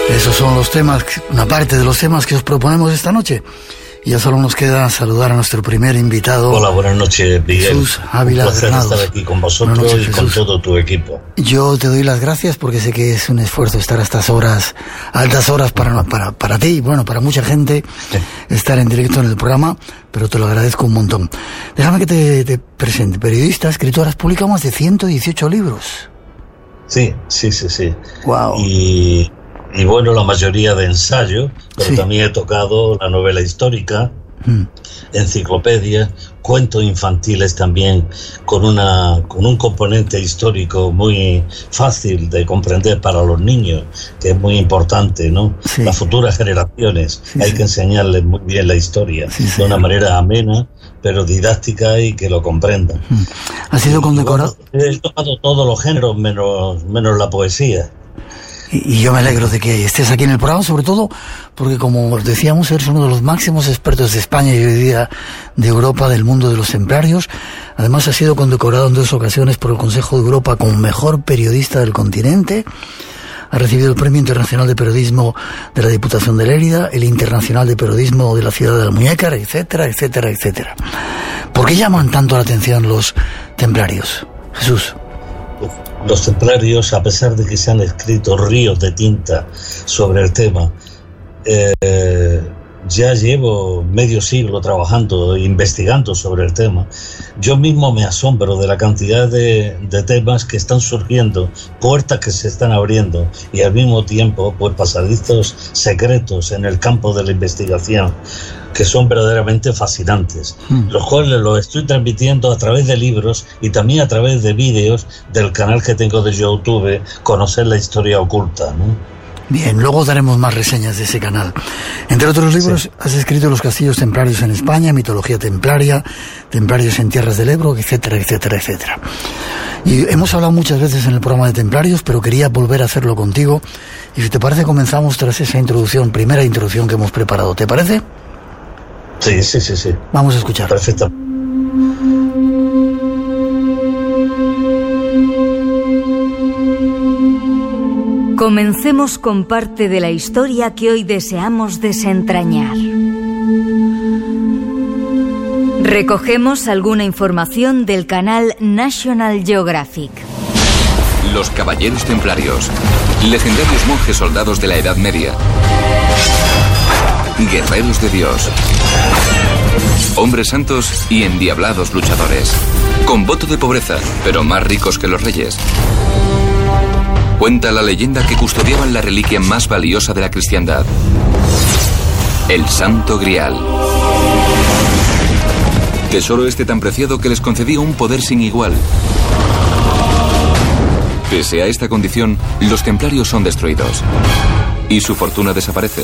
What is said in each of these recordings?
Esos son los temas, una parte de los temas que os proponemos esta noche. Y ya solo nos queda saludar a nuestro primer invitado. Hola, buenas noches, Miguel. Jesús Ávila Un placer Granados. estar aquí con vosotros Noches, y Jesús. con todo tu equipo. Yo te doy las gracias porque sé que es un esfuerzo estar a estas horas, altas horas para ti y bueno, para mucha gente, estar en directo en el programa, pero te lo agradezco un montón. Déjame que te presente. Periodista, escritor, has publicado más de 118 libros. Sí. Wow. Y bueno, la mayoría de ensayo, pero Sí. también he tocado la novela histórica, enciclopedias, cuentos infantiles también, con un componente histórico muy fácil de comprender para los niños, que es muy importante, ¿no? Sí. Las futuras generaciones, Sí, hay sí. que enseñarles muy bien la historia, Sí, de señor. una manera amena, pero didáctica y que lo comprendan. Ha sido condecorado. He tocado todos los géneros menos la poesía. Y yo me alegro de que estés aquí en el programa, sobre todo porque, como os decíamos, eres uno de los máximos expertos de España y hoy día de Europa, del mundo de los templarios. Además, ha sido condecorado en 2 ocasiones por el Consejo de Europa como mejor periodista del continente. Ha recibido el Premio Internacional de Periodismo de la Diputación de Lérida, el Internacional de Periodismo de la Ciudad de Almuñécar, etcétera, etcétera, etcétera. ¿Por qué llaman tanto la atención los templarios, Jesús? Los templarios, a pesar de que se han escrito ríos de tinta sobre el tema, ya llevo medio siglo trabajando, investigando sobre el tema. Yo mismo me asombro de la cantidad de temas que están surgiendo, puertas que se están abriendo y al mismo tiempo pues pasadizos secretos en el campo de la investigación que son verdaderamente fascinantes, los cuales los estoy transmitiendo a través de libros y también a través de vídeos del canal que tengo de YouTube, Conocer la Historia Oculta, ¿no? Bien, luego daremos más reseñas de ese canal. Entre otros libros, sí, has escrito Los castillos templarios en España, Mitología templaria, Templarios en tierras del Ebro, etcétera, etcétera, etcétera. Y hemos hablado muchas veces en el programa de templarios, pero quería volver a hacerlo contigo. Y si te parece, comenzamos tras esa introducción, primera introducción que hemos preparado. ¿Te parece? Sí. Vamos a escuchar. Perfecto. Comencemos con parte de la historia que hoy deseamos desentrañar. Recogemos alguna información del canal National Geographic. Los Caballeros Templarios, legendarios monjes soldados de la Edad Media. Guerreros de Dios. Hombres santos y endiablados luchadores. Con voto de pobreza, pero más ricos que los reyes. Cuenta la leyenda que custodiaban la reliquia más valiosa de la cristiandad. El Santo Grial. Tesoro este tan preciado que les concedía un poder sin igual. Pese a esta condición, los templarios son destruidos. Y su fortuna desaparece.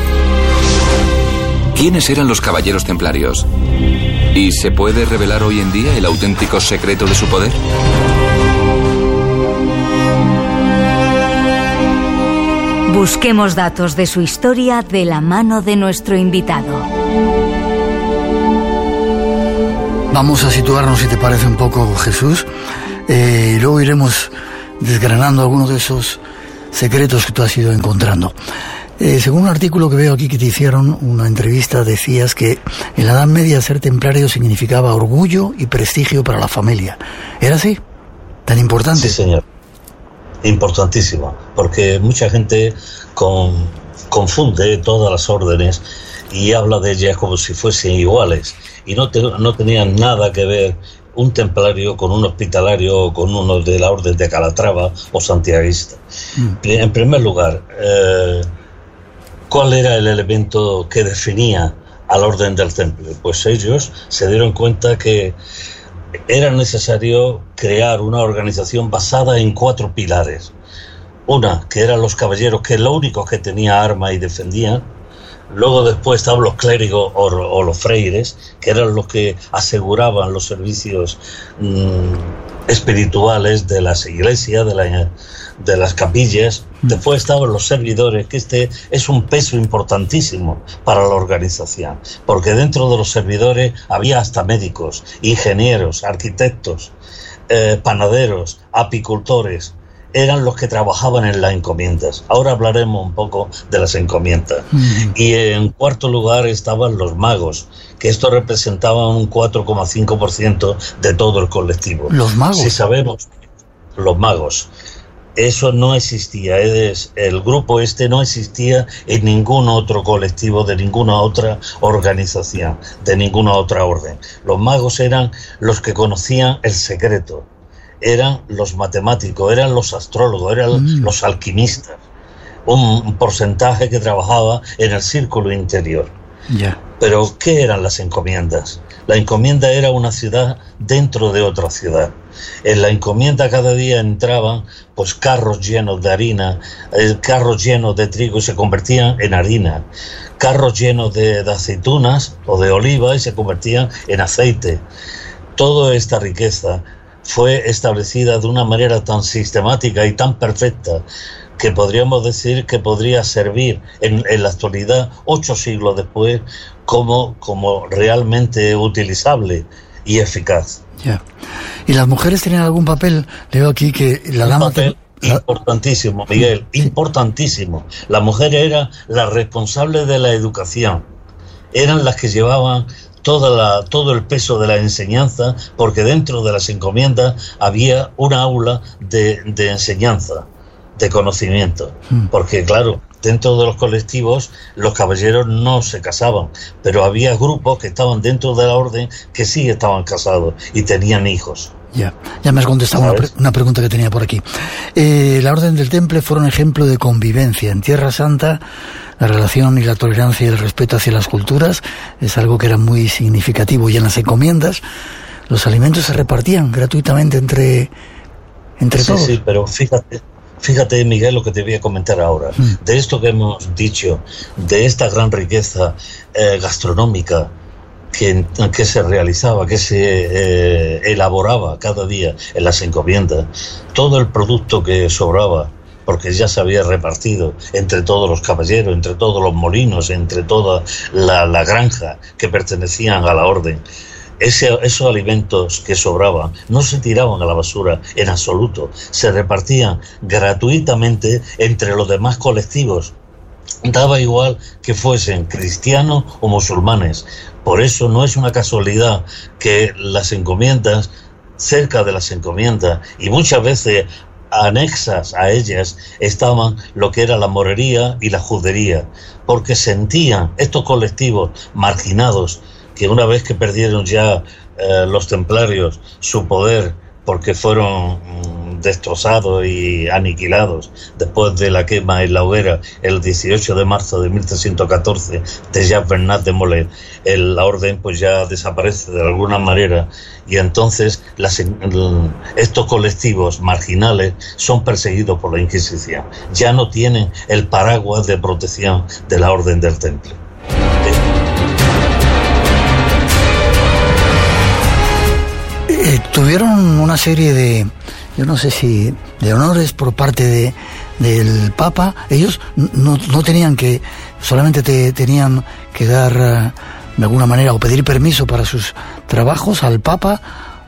¿Quiénes eran los caballeros templarios? ¿Y se puede revelar hoy en día el auténtico secreto de su poder? Busquemos datos de su historia de la mano de nuestro invitado. Vamos a situarnos, si te parece, un poco, Jesús, y luego iremos desgranando algunos de esos secretos que tú has ido encontrando. Según un artículo que veo aquí que te hicieron, una entrevista, decías que en la Edad Media ser templario significaba orgullo y prestigio para la familia. ¿Era así? ¿Tan importante? Sí, señor. Importantísimo, porque mucha gente confunde todas las órdenes y habla de ellas como si fuesen iguales y no tenían nada que ver un templario con un hospitalario o con uno de la Orden de Calatrava o santiaguista. En primer lugar, ¿cuál era el elemento que definía a la Orden del Temple? Pues ellos se dieron cuenta que era necesario crear una organización basada en 4 pilares. Una, que eran los caballeros, que es lo único que tenía arma y defendían. Luego después estaban los clérigos o los freires, que eran los que aseguraban los servicios espirituales de las iglesias, de las capillas. Después estaban los servidores, que este es un peso importantísimo para la organización, porque dentro de los servidores había hasta médicos, ingenieros, arquitectos, panaderos, apicultores. eran los que trabajaban en las encomiendas. Ahora hablaremos un poco de las encomiendas. Y en cuarto lugar estaban los magos, que esto representaba un 4,5% de todo el colectivo. ¿Los magos? Si sabemos, los magos. Eso no existía, el grupo este no existía en ningún otro colectivo, de ninguna otra organización, de ninguna otra orden. Los magos eran los que conocían el secreto, eran los matemáticos, eran los astrólogos, eran los alquimistas, un porcentaje que trabajaba en el círculo interior. Pero, ¿qué eran las encomiendas? La encomienda era una ciudad dentro de otra ciudad. En la encomienda cada día entraban pues carros llenos de harina, carros llenos de trigo y se convertían en harina, carros llenos de aceitunas o de oliva y se convertían en aceite. Toda esta riqueza fue establecida de una manera tan sistemática y tan perfecta que podríamos decir que podría servir en la actualidad, 8 siglos después, como realmente utilizable y eficaz. ¿Y las mujeres tenían algún papel? Leo aquí que la dama... Importantísimo, Miguel, importantísimo. La mujer era la responsable de la educación. Eran las que llevaban todo el peso de la enseñanza, porque dentro de las encomiendas había una aula de enseñanza, de conocimiento. Porque, claro, dentro de los colectivos los caballeros no se casaban, pero había grupos que estaban dentro de la orden que sí estaban casados y tenían hijos. Ya me has contestado una pregunta que tenía por aquí. La Orden del Temple fue un ejemplo de convivencia. En Tierra Santa, la relación y la tolerancia y el respeto hacia las culturas es algo que era muy significativo. Y en las encomiendas, los alimentos se repartían gratuitamente entre todos. Sí, pero fíjate, Miguel, lo que te voy a comentar ahora. De esto que hemos dicho, de esta gran riqueza gastronómica que se realizaba, que se elaboraba cada día en las encomiendas, todo el producto que sobraba, porque ya se había repartido entre todos los caballeros, entre todos los molinos, entre toda la granja que pertenecían a la orden. Esos alimentos que sobraban no se tiraban a la basura en absoluto, se repartían gratuitamente entre los demás colectivos. Daba igual que fuesen cristianos o musulmanes. Por eso no es una casualidad que las encomiendas, cerca de las encomiendas, y muchas veces anexas a ellas, estaban lo que era la morería y la judería, porque sentían estos colectivos marginados, que una vez que perdieron ya los templarios su poder, porque fueron destrozados y aniquilados después de la quema en la hoguera el 18 de marzo de 1314 de Jean Bernat de Molay, la orden pues ya desaparece de alguna manera, y entonces estos colectivos marginales son perseguidos por la Inquisición. Ya no tienen el paraguas de protección de la Orden del Temple. Tuvieron una serie de, yo no sé si de honores por parte del Papa. Ellos no tenían que, solamente tenían que dar de alguna manera o pedir permiso para sus trabajos al Papa.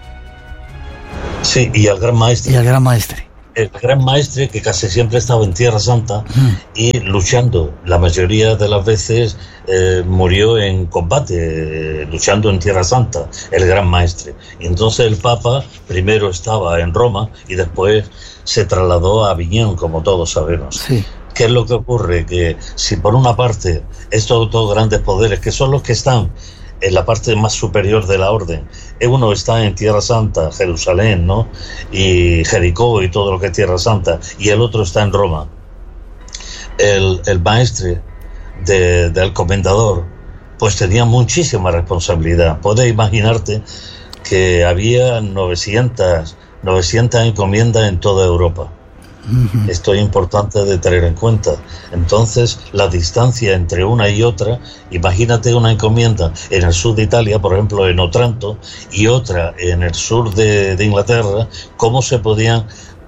Sí, y al Gran Maestre. El Gran Maestre, que casi siempre estaba en Tierra Santa y luchando, la mayoría de las veces murió en combate, luchando en Tierra Santa, el Gran Maestre. Y entonces el Papa primero estaba en Roma y después se trasladó a Aviñón, como todos sabemos. Sí. ¿Qué es lo que ocurre? Que si por una parte estos dos grandes poderes, que son los que están en la parte más superior de la orden, uno está en Tierra Santa, Jerusalén, ¿no?, y Jericó y todo lo que es Tierra Santa, y el otro está en Roma. El maestre del comendador pues tenía muchísima responsabilidad. Puedes imaginarte que había 900 encomiendas en toda Europa. Esto es importante de tener en cuenta. Entonces, la distancia entre una y otra, imagínate una encomienda en el sur de Italia, por ejemplo en Otranto, y otra en el sur de Inglaterra, cómo se podían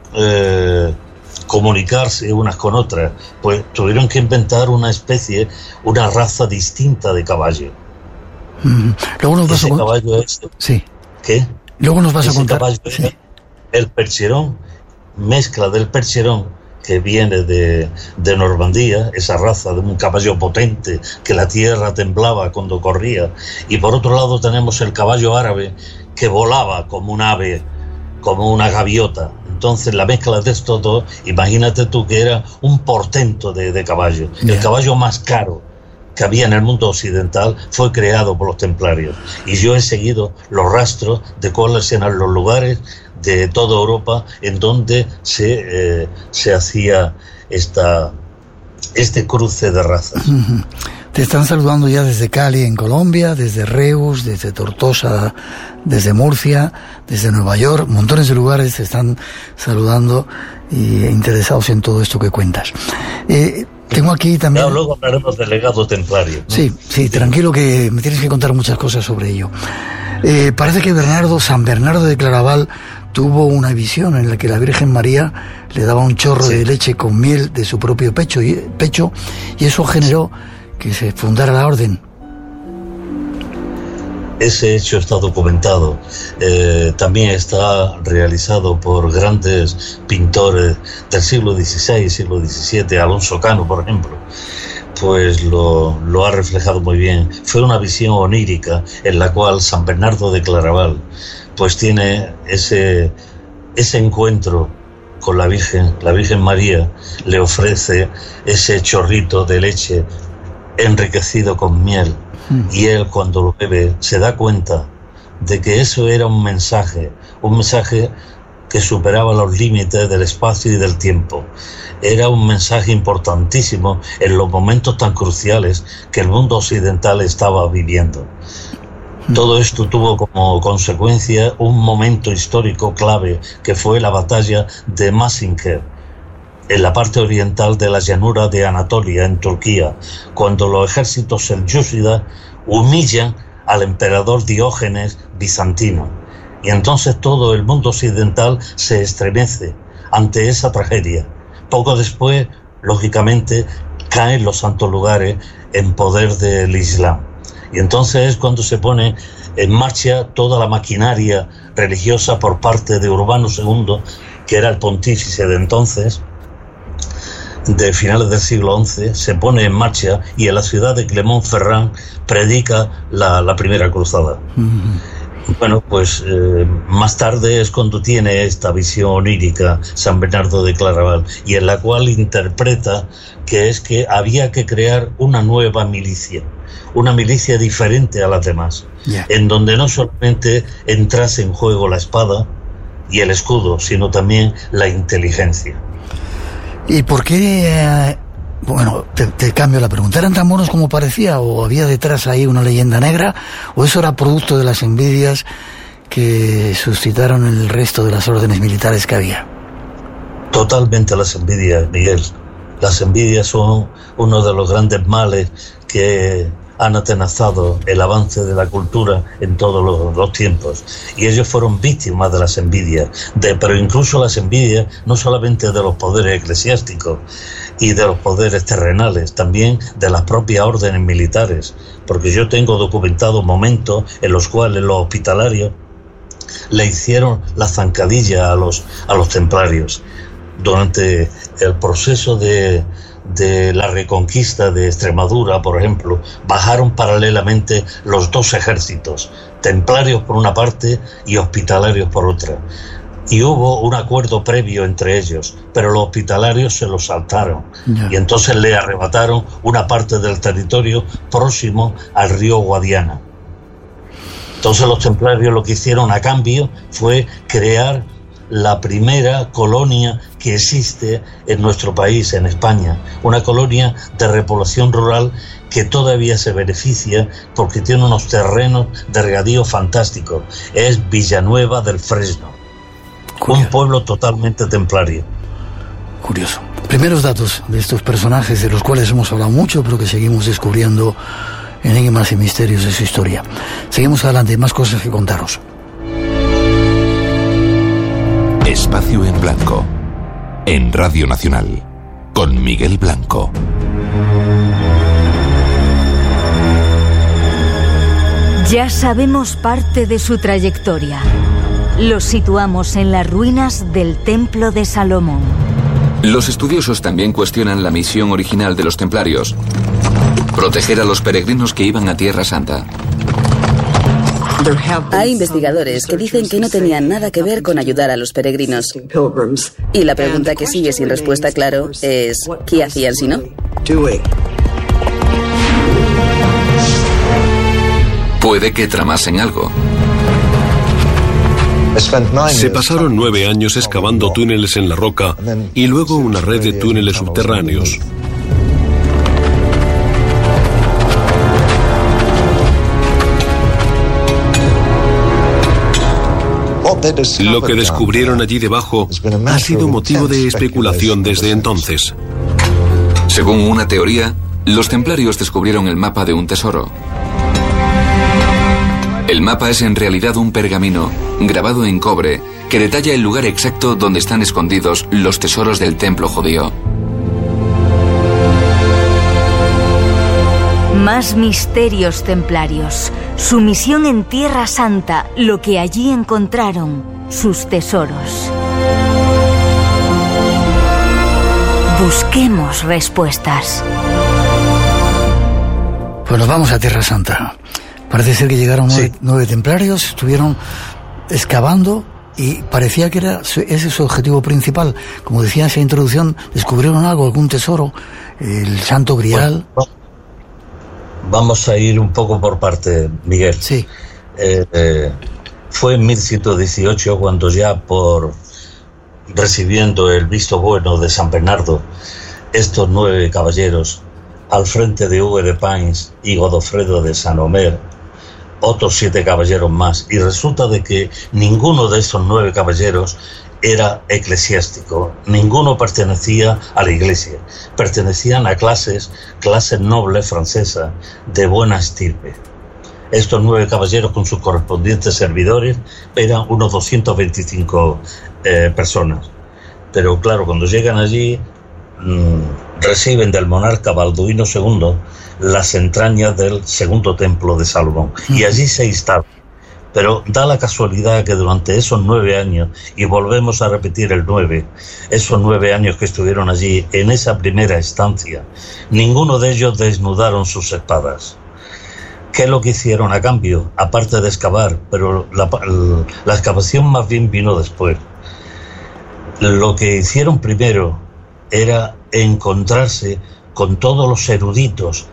comunicarse unas con otras. Pues tuvieron que inventar una raza distinta de caballo. Luego nos vas a caballo es... Sí. ¿Qué? Luego nos vas a contar. Caballo sí. El Percherón, mezcla del percherón, que viene de Normandía, esa raza de un caballo potente que la tierra temblaba cuando corría, y por otro lado tenemos el caballo árabe que volaba como un ave, como una gaviota. Entonces la mezcla de estos dos, imagínate tú que era un portento de caballo. El caballo más caro que había en el mundo occidental fue creado por los templarios, y yo he seguido los rastros de cuáles eran los lugares de toda Europa en donde se hacía este cruce de razas. Te están saludando ya desde Cali en Colombia, desde Reus, desde Tortosa, desde Murcia, desde Nueva York, montones de lugares te están saludando y interesados en todo esto que cuentas. Tengo aquí también... Luego hablaremos del legado templario, ¿no? Sí, tranquilo, que me tienes que contar muchas cosas sobre ello. Parece que San Bernardo de Claraval tuvo una visión en la que la Virgen María le daba un chorro de leche con miel de su propio pecho, y eso generó que se fundara la orden. Ese hecho está documentado. También está realizado por grandes pintores del siglo XVI, siglo XVII, Alonso Cano, por ejemplo. Pues lo ha reflejado muy bien. Fue una visión onírica en la cual San Bernardo de Claraval pues tiene ese encuentro con la Virgen María, le ofrece ese chorrito de leche enriquecido con miel, y él, cuando lo bebe, se da cuenta de que eso era un mensaje que superaba los límites del espacio y del tiempo. Era un mensaje importantísimo en los momentos tan cruciales que el mundo occidental estaba viviendo. Todo esto tuvo como consecuencia un momento histórico clave, que fue la batalla de Manzikert, en la parte oriental de la llanura de Anatolia, en Turquía, cuando los ejércitos selyúcidas humillan al emperador Diógenes bizantino. Y entonces todo el mundo occidental se estremece ante esa tragedia. Poco después, lógicamente, caen los santos lugares en poder del Islam. Y entonces es cuando se pone en marcha toda la maquinaria religiosa por parte de Urbano II, que era el pontífice de entonces, de finales del siglo XI, se pone en marcha, y en la ciudad de Clermont-Ferrand predica la primera cruzada. Bueno, pues más tarde es cuando tiene esta visión onírica San Bernardo de Claraval, y en la cual interpreta que es que había que crear una nueva milicia diferente a las demás, en donde no solamente entrase en juego la espada y el escudo, sino también la inteligencia. ¿Y por qué? Bueno, te cambio la pregunta. ¿Eran tan buenos como parecía, o había detrás ahí una leyenda negra, o eso era producto de las envidias que suscitaron el resto de las órdenes militares que había? Totalmente las envidias, Miguel. Las envidias son uno de los grandes males que han atenazado el avance de la cultura en todos los tiempos, y ellos fueron víctimas de las envidias, pero incluso las envidias no solamente de los poderes eclesiásticos y de los poderes terrenales, también de las propias órdenes militares, porque yo tengo documentado momentos en los cuales los hospitalarios le hicieron la zancadilla a los templarios. Durante el proceso de la reconquista de Extremadura, por ejemplo, bajaron paralelamente los dos ejércitos, templarios por una parte y hospitalarios por otra. Y hubo un acuerdo previo entre ellos, pero los hospitalarios se los saltaron, y entonces le arrebataron una parte del territorio próximo al río Guadiana. Entonces los templarios lo que hicieron a cambio fue crear la primera colonia que existe en nuestro país, en España, una colonia de repoblación rural que todavía se beneficia porque tiene unos terrenos de regadío fantásticos. Es Villanueva del Fresno. Curioso. Un pueblo totalmente templario. Curioso. Primeros datos de estos personajes de los cuales hemos hablado mucho, pero que seguimos descubriendo enigmas y misterios de su historia. Seguimos adelante, hay más cosas que contaros. Espacio en Blanco, en Radio Nacional, con Miguel Blanco. Ya sabemos parte de su trayectoria. Los situamos en las ruinas del Templo de Salomón. Los estudiosos también cuestionan la misión original de los templarios: proteger a los peregrinos que iban a Tierra Santa. Hay investigadores que dicen que no tenían nada que ver con ayudar a los peregrinos. Y la pregunta que sigue sin respuesta, claro, es ¿qué hacían si no? Puede que tramasen algo. Se pasaron 9 años excavando túneles en la roca y luego una red de túneles subterráneos. Lo que descubrieron allí debajo ha sido motivo de especulación desde entonces. Según una teoría, los templarios descubrieron el mapa de un tesoro. El mapa es en realidad un pergamino grabado en cobre que detalla el lugar exacto donde están escondidos los tesoros del templo judío. Más misterios templarios. Su misión en Tierra Santa, lo que allí encontraron, sus tesoros. Busquemos respuestas. Pues nos vamos a Tierra Santa. Parece ser que llegaron 9 templarios, estuvieron excavando y parecía que ese su objetivo principal. Como decía en esa introducción, descubrieron algún tesoro, el Santo Grial. Bueno, vamos a ir un poco por parte, Miguel. Sí. Fue en 1118 cuando ya recibiendo el visto bueno de San Bernardo, estos 9 caballeros, al frente de Hugo de Pins y Godofredo de Saint-Omer, otros 7 caballeros más, y resulta de que ninguno de estos 9 caballeros era eclesiástico, ninguno pertenecía a la iglesia, pertenecían a clases nobles francesas de buena estirpe. Estos 9 caballeros con sus correspondientes servidores eran unos 225 personas, pero claro, cuando llegan allí reciben del monarca Balduino II las entrañas del segundo templo de Salomón y allí se instalan. Pero da la casualidad que durante esos 9 años, y volvemos a repetir el 9, esos 9 años que estuvieron allí, en esa primera estancia, ninguno de ellos desnudaron sus espadas. ¿Qué es lo que hicieron a cambio? Aparte de excavar, pero la excavación más bien vino después. Lo que hicieron primero era encontrarse con todos los eruditos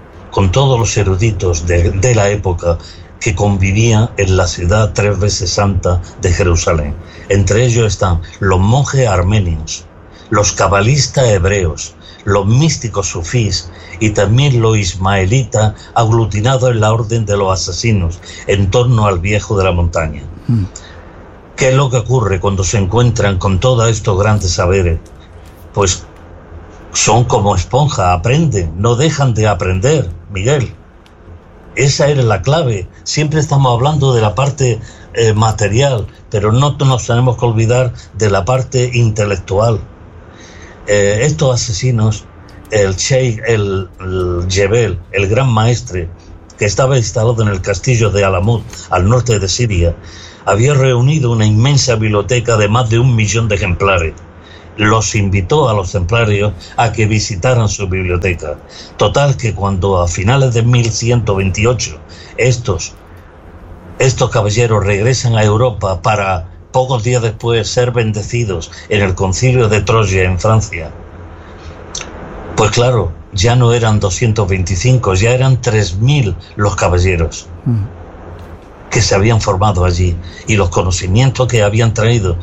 de la época que convivían en la ciudad 3 veces santa de Jerusalén. Entre ellos están los monjes armenios, los cabalistas hebreos, los místicos sufís y también los ismaelitas aglutinados en la orden de los asesinos en torno al viejo de la montaña. ¿Qué es lo que ocurre cuando se encuentran con todos estos grandes saberes? Pues son como esponja, aprenden, no dejan de aprender, Miguel. Esa era la clave. Siempre estamos hablando de la parte material, pero no nos tenemos que olvidar de la parte intelectual. Estos asesinos, el Sheikh el Jebel, el gran maestre, que estaba instalado en el castillo de Alamut, al norte de Siria, había reunido una inmensa biblioteca de más de 1 millón de ejemplares. Los invitó a los templarios a que visitaran su biblioteca. Total que cuando a finales de 1128 estos caballeros regresan a Europa para pocos días después ser bendecidos en el concilio de Troya en Francia, pues claro, ya no eran 225, ya eran 3000 los caballeros que se habían formado allí, y los conocimientos que habían traído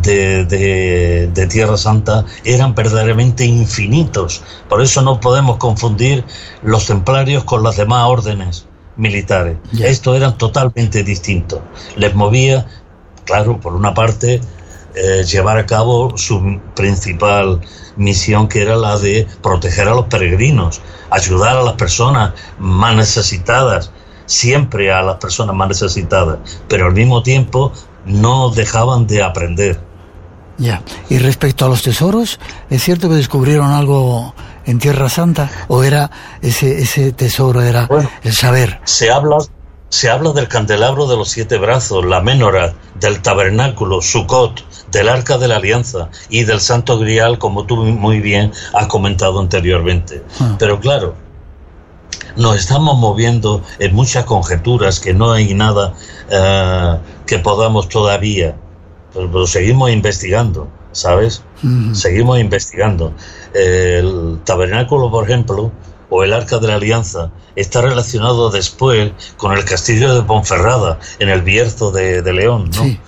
de Tierra Santa eran verdaderamente infinitos. Por eso no podemos confundir los templarios con las demás órdenes militares. Estos eran totalmente distintos. Les movía, claro, por una parte, llevar a cabo su principal misión, que era la de proteger a los peregrinos, ayudar a las personas más necesitadas, siempre a las personas más necesitadas, pero al mismo tiempo no dejaban de aprender. Ya. Y respecto a los tesoros, ¿es cierto que descubrieron algo en Tierra Santa? ¿O era ese tesoro, era el saber? Se habla Se habla del candelabro de los 7 brazos, la menorá, del tabernáculo, Sukkot, del Arca de la Alianza y del Santo Grial, como tú muy bien has comentado anteriormente. Pero claro, nos estamos moviendo en muchas conjeturas, que no hay nada que podamos todavía, pero seguimos investigando, ¿sabes? Seguimos investigando. El tabernáculo, por ejemplo, o el Arca de la Alianza, está relacionado después con el castillo de Ponferrada, en el Bierzo de León, ¿no? Sí.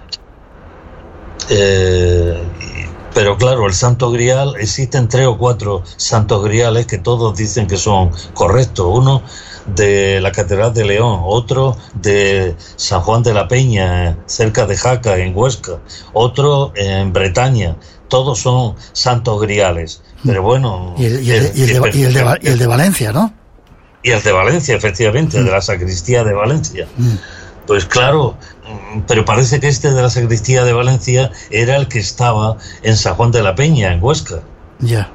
Pero claro, el Santo Grial, existen 3 o 4 Santos Griales que todos dicen que son correctos. Uno de la Catedral de León, otro de San Juan de la Peña, cerca de Jaca, en Huesca, otro en Bretaña. Todos son Santos Griales. Pero bueno... Y el de Valencia, ¿no? Y el de Valencia, efectivamente, de la sacristía de Valencia. Pues claro, pero parece que este de la sacristía de Valencia era el que estaba en San Juan de la Peña, en Huesca. Ya.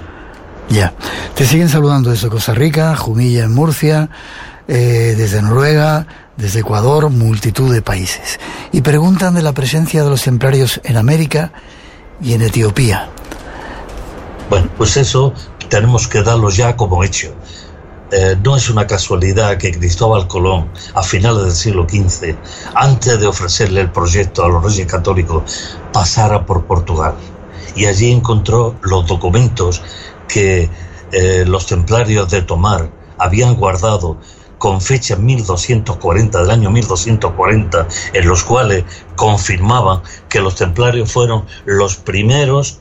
Te siguen saludando desde Costa Rica, Jumilla en Murcia, desde Noruega, desde Ecuador, multitud de países. Y preguntan de la presencia de los templarios en América y en Etiopía. Bueno, pues eso tenemos que darlo ya como hecho. No es una casualidad que Cristóbal Colón, a finales del siglo XV, antes de ofrecerle el proyecto a los reyes católicos, pasara por Portugal. Y allí encontró los documentos que los templarios de Tomar habían guardado con fecha 1240, del año 1240, en los cuales confirmaban que los templarios fueron los primeros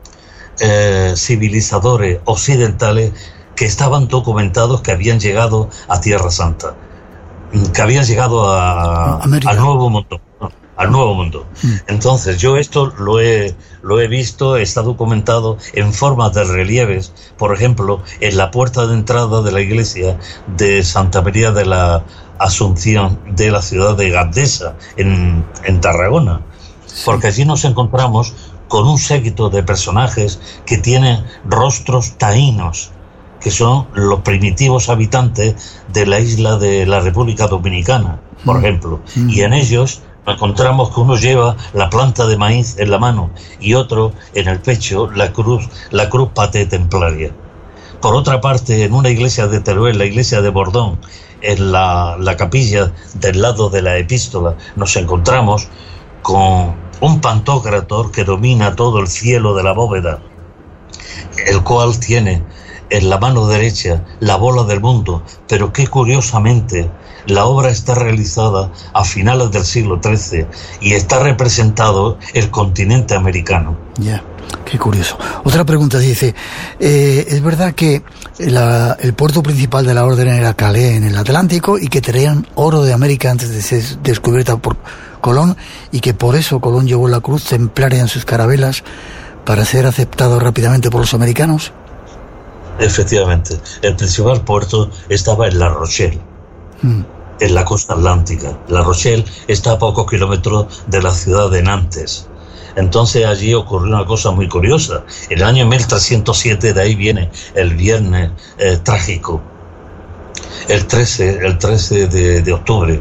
civilizadores occidentales que estaban documentados, que habían llegado a Tierra Santa, que habían llegado al Nuevo Mundo. Al Nuevo Mundo. Entonces, yo esto lo he visto, está documentado en forma de relieves, por ejemplo, en la puerta de entrada de la iglesia de Santa María de la Asunción de la ciudad de Gandesa, en Tarragona, porque allí nos encontramos con un séquito de personajes que tienen rostros taínos, que son los primitivos habitantes de la isla de la República Dominicana, por ejemplo, y en ellos encontramos que uno lleva la planta de maíz en la mano y otro en el pecho la cruz paté templaria. Por otra parte, en una iglesia de Teruel, la iglesia de Bordón, en la capilla del lado de la epístola, nos encontramos con un pantocrator que domina todo el cielo de la bóveda, el cual tiene en la mano derecha la bola del mundo, pero que curiosamente la obra está realizada a finales del siglo XIII y está representado el continente americano. Ya, qué curioso. Otra pregunta dice, ¿es verdad que el puerto principal de la orden era Calais en el Atlántico y que traían oro de América antes de ser descubierta por Colón y que por eso Colón llevó la cruz templaria en sus carabelas para ser aceptado rápidamente por los americanos? Efectivamente, el principal puerto estaba en La Rochelle, en la costa atlántica. La Rochelle está a pocos kilómetros de la ciudad de Nantes. Entonces allí ocurrió una cosa muy curiosa. En el año 1307, de ahí viene el Viernes Trágico, el 13 de octubre,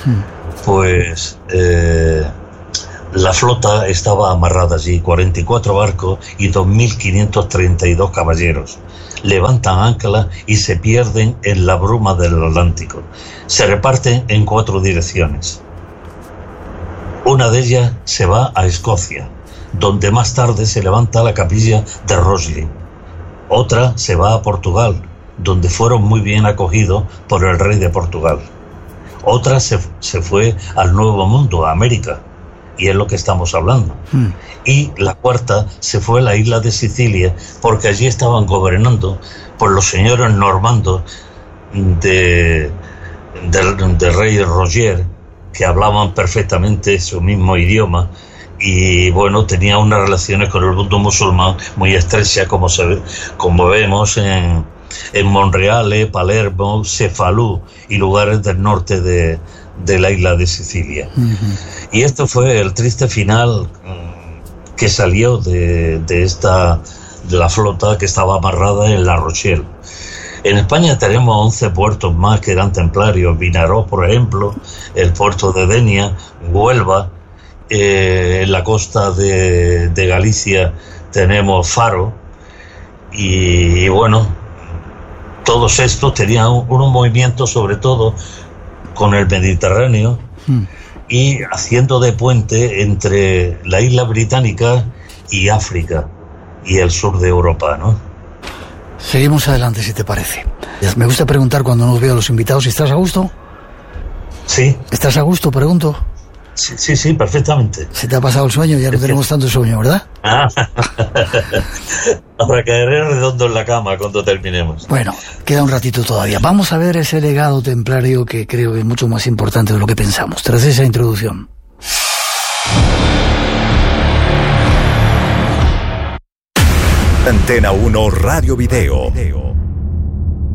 pues la flota estaba amarrada allí, 44 barcos y 2.532 caballeros. Levantan ancla y se pierden en la bruma del Atlántico. Se reparten en 4 direcciones. Una de ellas se va a Escocia, donde más tarde se levanta la capilla de Rosslyn. Otra se va a Portugal, donde fueron muy bien acogidos por el rey de Portugal. Otra se fue al Nuevo Mundo, a América, y es lo que estamos hablando. Y la cuarta se fue a la isla de Sicilia, porque allí estaban gobernando por los señores normandos del rey Roger, que hablaban perfectamente su mismo idioma y bueno, tenían unas relaciones con el mundo musulmán muy estrechas, como vemos en Monreale, Palermo, Cefalú y lugares del norte de la isla de Sicilia. Y esto fue el triste final que salió de la flota que estaba amarrada en La Rochelle. En España tenemos 11 puertos más que eran templarios, Vinarós, por ejemplo, el puerto de Denia, Huelva, en la costa de Galicia tenemos Faro, y bueno, todos estos tenían un movimiento sobre todo con el Mediterráneo y haciendo de puente entre la isla británica y África y el sur de Europa, ¿no? Seguimos adelante, si te parece. Me gusta preguntar cuando nos veo a los invitados, ¿estás a gusto? Sí. ¿Estás a gusto? Pregunto. Sí, perfectamente. ¿Se te ha pasado el sueño? Ya no tenemos tanto sueño, ¿verdad? Ahora caeré redondo en la cama cuando terminemos. Bueno, queda un ratito todavía. Vamos a ver ese legado templario que creo que es mucho más importante de lo que pensamos, tras esa introducción. Antena 1 Radio Video.